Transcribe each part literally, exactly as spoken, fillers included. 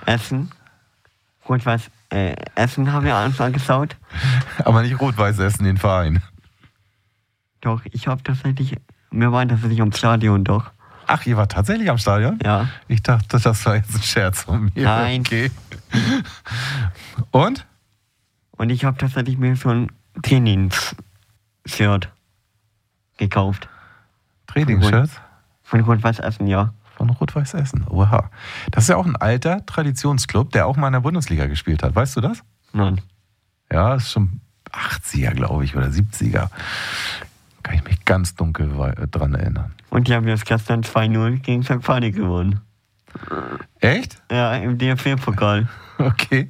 Essen. Rot-Weiß äh, Essen haben wir angeschaut. Aber nicht Rot-Weiß Essen, den Verein. Doch, ich habe tatsächlich, wir waren tatsächlich am Stadion, doch. Ach, ihr wart tatsächlich am Stadion? Ja. Ich dachte, das war jetzt ein Scherz von mir. Nein. Okay. Und? Und ich habe tatsächlich mir so ein Trainings-Shirt gekauft. Trainingsshirts? Von Rot-Weiß Essen, ja. Von Rot-Weiß Essen, oha. Das ist ja auch ein alter Traditionsclub, der auch mal in der Bundesliga gespielt hat. Weißt du das? Nein. Ja, ist schon achtziger, glaube ich, oder siebziger. Kann ich mich ganz dunkel dran erinnern. Und die haben jetzt gestern zwei null gegen Sankt Pauli gewonnen. Echt? Ja, im D F B-Pokal. Okay.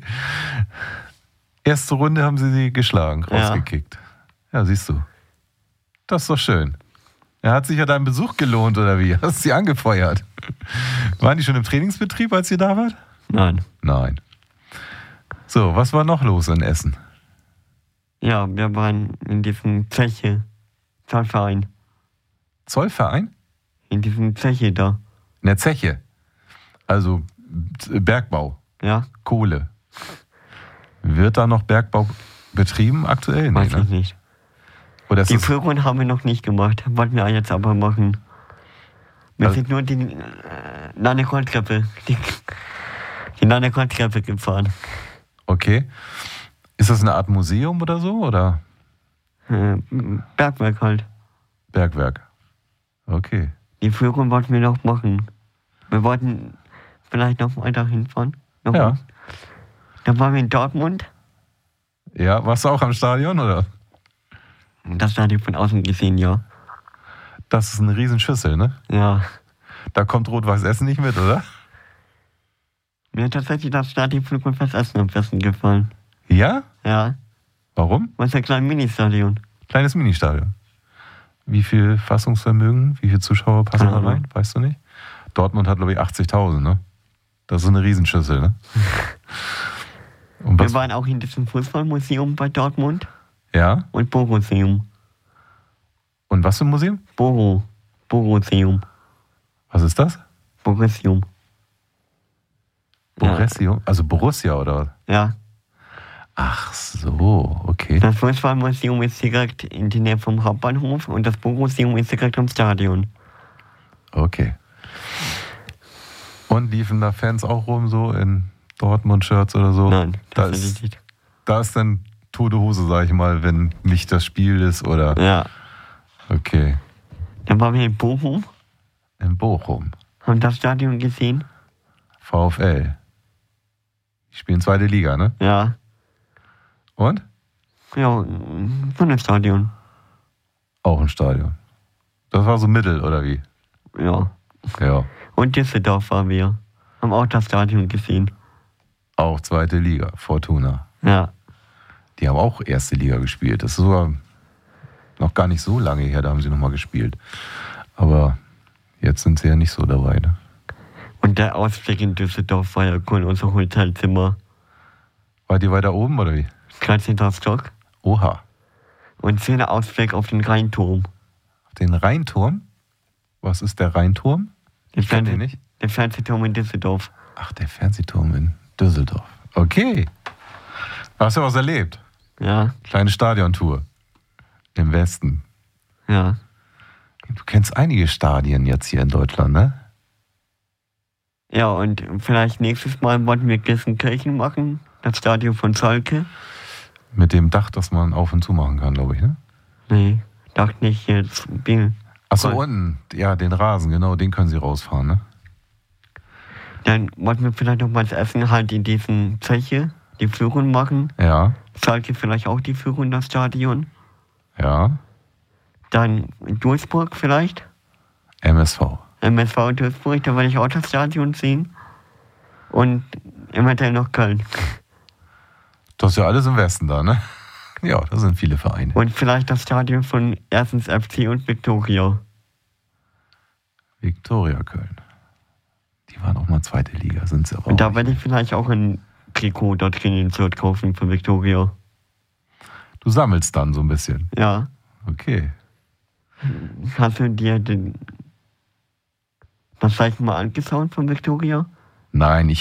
Erste Runde haben sie sie geschlagen, rausgekickt. Ja. ja, siehst du. Das ist doch schön. Ja, hat sich ja dein Besuch gelohnt, oder wie? Hast du sie angefeuert? Waren die schon im Trainingsbetrieb, als ihr da wart? Nein. Nein. So, was war noch los in Essen? Ja, wir waren in diesem Zeche. Zollverein. Zollverein? In diesem Zeche da. In der Zeche? Also Bergbau? Ja. Kohle? Wird da noch Bergbau betrieben aktuell? Nee, Weiß ne? ich nicht. Oder die Führung haben wir noch nicht gemacht. Wollten wir jetzt aber machen. Wir also sind nur die äh, Landekorntreppe. Die, die Landekorntreppe gefahren. Okay. Ist das eine Art Museum oder so? Oder? Äh, Bergwerk halt. Bergwerk. Okay. Die Führung wollten wir noch machen. Wir wollten vielleicht noch weiter hinfahren. Noch ja. Mal. Dann waren wir in Dortmund. Ja, warst du auch am Stadion, oder? Das hatte ich von außen gesehen, ja. Das ist eine Riesenschüssel, ne? Ja. Da kommt Rot-Weiß Essen nicht mit, oder? Mir hat tatsächlich das Stadion von Rot-Weiß Essen am besten gefallen. Ja? Ja. Warum? Was ist ein kleines Ministadion. Kleines Ministadion. Wie viel Fassungsvermögen, wie viele Zuschauer passen da rein? Weißt du nicht? Dortmund hat, glaube ich, achtzigtausend, ne? Das ist eine Riesenschüssel, ne? Und wir waren auch in diesem Fußballmuseum bei Dortmund. Ja? Und Boruseum. Und was für ein Museum? Boru. Boruseum. Was ist das? Boruseum. Boruseum? Ja. Also Borussia, oder was? Ja. Ach so, okay. Das Fußballmuseum ist direkt in der Nähe vom Hauptbahnhof und das Boruseum ist direkt am Stadion. Okay. Und liefen da Fans auch rum, so in Dortmund-Shirts oder so? Nein, da das ist nicht. Da ist dann tote Hose, sag ich mal, wenn nicht das Spiel ist, oder? Ja. Okay. Dann waren wir in Bochum. In Bochum. Haben das Stadion gesehen? VfL. Die spielen zweite Liga, ne? Ja. Und? Ja, so ein Stadion. Auch ein Stadion. Das war so mittel, oder wie? Ja. Ja. Und Düsseldorf waren wir. Haben auch das Stadion gesehen. Auch zweite Liga, Fortuna. Ja. Die haben auch erste Liga gespielt. Das ist sogar noch gar nicht so lange her, da haben sie nochmal gespielt. Aber jetzt sind sie ja nicht so dabei, ne? Und der Ausblick in Düsseldorf war ja cool, unser Hotelzimmer. Wart ihr weiter oben, oder wie? dreizehnter Stock. Oha. Und schöner Ausblick auf den Rheinturm. Auf den Rheinturm? Was ist der Rheinturm? Den Ich kenn Fernseh- den nicht. Der Fernsehturm in Düsseldorf. Ach, der Fernsehturm in Düsseldorf. Okay. Hast du was erlebt? Ja. Kleine Stadiontour. Im Westen. Ja. Du kennst einige Stadien jetzt hier in Deutschland, ne? Ja, und vielleicht nächstes Mal wollten wir Gelsenkirchen machen. Das Stadion von Schalke. Mit dem Dach, das man auf und zu machen kann, glaube ich, ne? Nee, dachte nicht jetzt. Bin Achso, unten. Ja, den Rasen, genau, den können sie rausfahren, ne? Dann wollten wir vielleicht noch mal das Essen halt in diesen Zeche, die Führung machen. Ja. Schalke vielleicht auch die Führung, das Stadion. Ja. Dann Duisburg vielleicht. M S V. M S V Duisburg, da werde ich auch das Stadion sehen. Und eventuell noch Köln. Das ist ja alles im Westen da, ne? Ja, da sind viele Vereine. Und vielleicht das Stadion von erstens F C und Viktoria. Viktoria Köln. Die waren auch mal zweite Liga, sind sie aber Und auch da nicht. werde ich vielleicht auch ein Trikot da drin in Shirt kaufen für Viktoria. Du sammelst dann so ein bisschen. Ja. Okay. Hast du dir den, das Zeichen mal angeschaut von Viktoria? Nein, ich